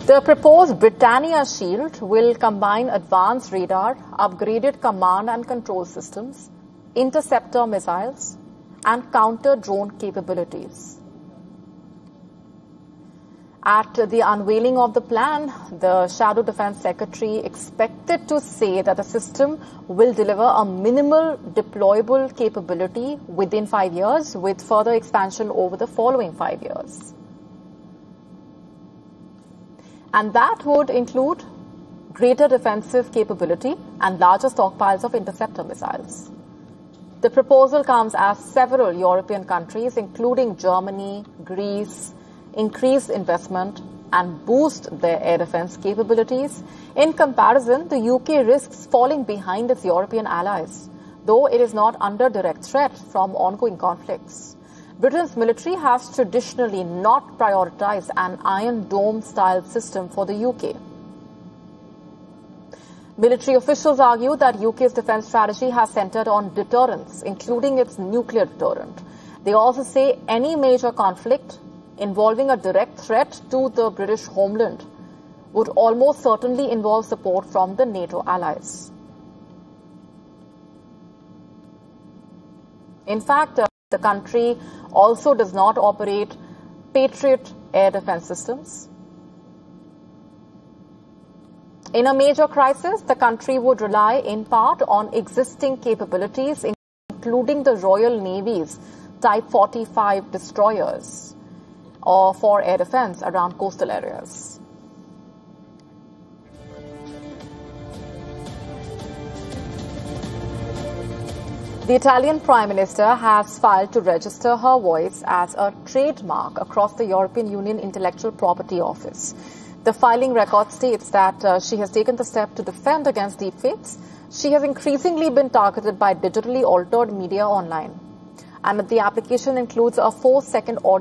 The proposed Britannia Shield will combine advanced radar, upgraded command and control systems, interceptor missiles, and counter-drone capabilities. At the unveiling of the plan, the Shadow Defense Secretary expected to say that the system will deliver a minimal deployable capability within 5 years, with further expansion over the following 5 years. And that would include greater defensive capability and larger stockpiles of interceptor missiles. The proposal comes as several European countries, including Germany, Greece, increase investment and boost their air defense capabilities. In comparison, the UK risks falling behind its European allies, though it is not under direct threat from ongoing conflicts. Britain's military has traditionally not prioritized an Iron Dome-style system for the UK. Military officials argue that UK's defense strategy has centered on deterrence, including its nuclear deterrent. They also say any major conflict involving a direct threat to the British homeland would almost certainly involve support from the NATO allies. In fact, the country also does not operate Patriot air defense systems. In a major crisis, the country would rely in part on existing capabilities, including the Royal Navy's Type 45 destroyers, or for air defense around coastal areas. The Italian Prime Minister has filed to register her voice as a trademark across the European Union Intellectual Property Office. The filing record states that she has taken the step to defend against deepfakes. She has increasingly been targeted by digitally altered media online, and the application includes a 4-second audio